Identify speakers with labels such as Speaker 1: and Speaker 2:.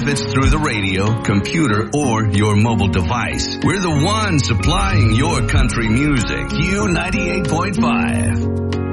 Speaker 1: it's through the radio, computer, or your mobile device. We're the ones supplying your country music. Q98.5.